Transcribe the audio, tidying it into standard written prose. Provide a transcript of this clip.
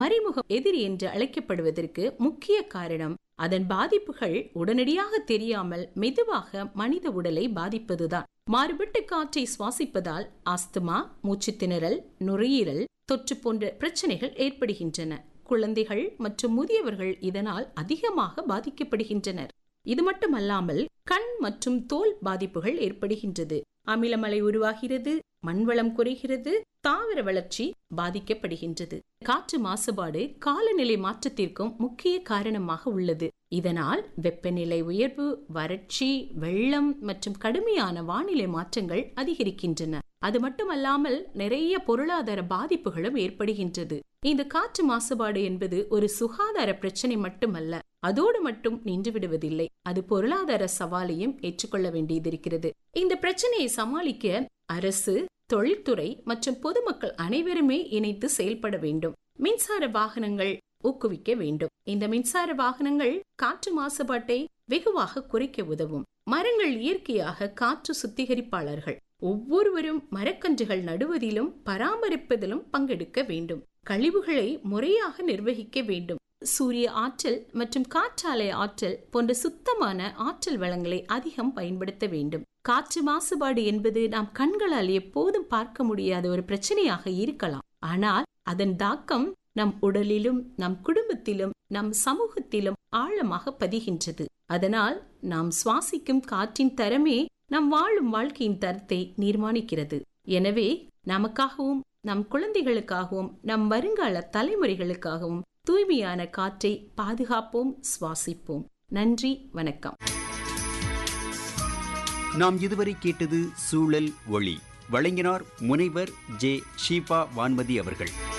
மறைமுக எதிரி என்று அழைக்கப்படுவதற்கு முக்கிய காரணம் அதன் பாதிப்புகள் உடனடியாக தெரியாமல் மெதுவாக மனித உடலை பாதிப்பதுதான். மாறுபட்ட காற்றை சுவாசிப்பதால் ஆஸ்துமா, மூச்சு திணறல், நுரையீரல் தொற்று போன்ற பிரச்சனைகள் ஏற்படுகின்றன. குழந்தைகள் மற்றும் முதியவர்கள் இதனால் அதிகமாக பாதிக்கப்படுகின்றனர். இது மட்டுமல்லாமல் கண் மற்றும் தோல் பாதிப்புகள் ஏற்படுகின்றது. அமிலமலை உருவாகிறது, மண்வளம் குறைகிறது, தாவர வளர்ச்சி பாதிக்கப்படுகின்றது. காற்று மாசுபாடு காலநிலை மாற்றத்திற்கும் முக்கிய காரணமாக உள்ளது. இதனால் வெப்பநிலை உயர்வு, வறட்சி, வெள்ளம் மற்றும் கடுமையான வானிலை மாற்றங்கள் அதிகரிக்கின்றன. அது மட்டுமல்லாமல் நிறைய பொருளாதார பாதிப்புகளும் ஏற்படுகின்றது. இந்த காற்று மாசுபாடு என்பது ஒரு சுகாதார பிரச்சனை மட்டுமல்ல, அதோடு மட்டும் நின்று விடுவதில்லை. அது பொருளாதார சவாலையும் ஏற்றுக்கொள்ள வேண்டியதிருக்கிறது. இந்த பிரச்சனையை சமாளிக்க அரசு, தொழில்துறை மற்றும் பொதுமக்கள் அனைவருமே இணைத்து செயல்பட வேண்டும். மின்சார வாகனங்கள் ஊக்குவிக்க வேண்டும். இந்த மின்சார வாகனங்கள் காற்று மாசுபாட்டை வெகுவாக குறைக்க உதவும். மரங்கள் இயற்கையாக காற்று சுத்திகரிப்பாளர்கள். ஒவ்வொருவரும் மரக்கன்றுகள் நடுவதிலும் பராமரிப்பதிலும் பங்கெடுக்க வேண்டும். கழிவுகளை முறையாக நிர்வகிக்க வேண்டும். சூரிய ஆற்றல் மற்றும் காற்றாலை ஆற்றல் போன்ற சுத்தமான ஆற்றல் வளங்களை அதிகம் பயன்படுத்த வேண்டும். காற்று மாசுபாடு என்பது நாம் கண்களால் எப்போதும் பார்க்க முடியாத ஒரு பிரச்சனையாக இருக்கலாம். ஆனால் அதன் தாக்கம் நம் உடலிலும், நம் குடும்பத்திலும், நம் சமூகத்திலும் ஆழமாக பதிகின்றது. அதனால் நாம் சுவாசிக்கும் காற்றின் தரமே நம் வாழும் வாழ்க்கையின் தரத்தை தீர்மானிக்கிறது. எனவே நமக்காகவும், நம் குழந்தைகளுக்காகவும், நம் வருங்கால தலைமுறைகளுக்காகவும் தூய்மையான காற்றை பாதுகாப்போம், சுவாசிப்போம். நன்றி, வணக்கம். நாம் இதுவரை கேட்டது சூழல் ஒளி. வழங்கினார் முனைவர் ஜே ஷீபா வான்மதி அவர்கள்.